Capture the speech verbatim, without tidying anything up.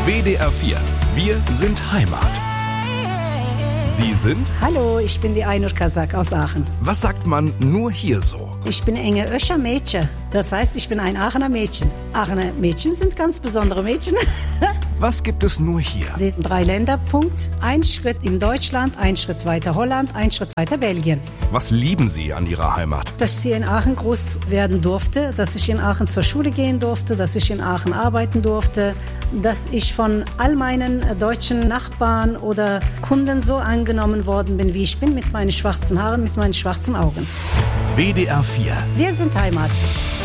W D R vier. Wir sind Heimat. Sie sind? Hallo, ich bin die Aynur Kazak aus Aachen. Was sagt man nur hier so? Ich bin Enge Öscher Mädchen. Das heißt, ich bin ein Aachener Mädchen. Aachener Mädchen sind ganz besondere Mädchen. Was gibt es nur hier? Den Drei-Länder-Punkt. Ein Schritt in Deutschland, ein Schritt weiter Holland, ein Schritt weiter Belgien. Was lieben Sie an Ihrer Heimat? Dass ich hier in Aachen groß werden durfte, dass ich in Aachen zur Schule gehen durfte, dass ich in Aachen arbeiten durfte, dass ich von all meinen deutschen Nachbarn oder Kunden so angenommen worden bin, wie ich bin, mit meinen schwarzen Haaren, mit meinen schwarzen Augen. W D R vier. Wir sind Heimat.